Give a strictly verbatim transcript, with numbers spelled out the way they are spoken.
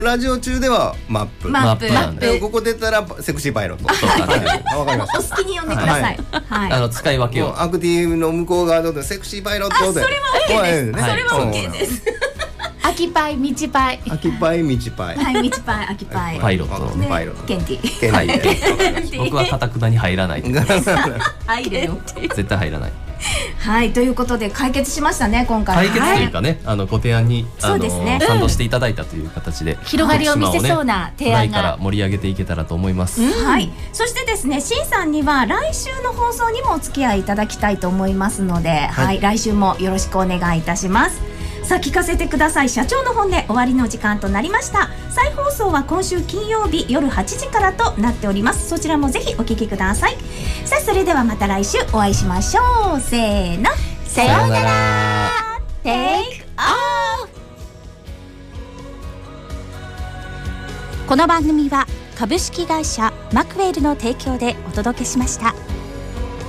ラジオ中ではマップマップマップでここ出たらセクシーパイロットはいわかりましたお好きに呼んでください。はい。 あの使い分けをもうアクティブの向こう側でセクシーパイロットであ、それは OK です。 はいそれは OK です。 秋パイ、道パイ。 秋パイ、道パイ。 はい、道パイ、秋パイ。 パイロットねパイロット。 ケンティ。 はい。 僕は固くなに入らない入れよ。 絶対入らない。 はい、ということで解決しましたね、今回。 解決というかね、あのご提案にあのそうですね賛同していただいたという形で広がりを見せそうな提案古代からが。 盛り上げていけたらと思います。 はい、そしてですね、しんさんには来週の放送にもお付き合いいただきたいと思いますので、はい、来週もよろしくお願いいたします。さあ、聞かせてください。社長の本音、終わりの時間となりました。再放送は今週金曜日夜はちじからとなっております。そちらもぜひお聞きください。さあ、それではまた来週お会いしましょう。せーの、 さようなら。 テイクオフ。 この番組は株式会社マクウェルの提供でお届けしました。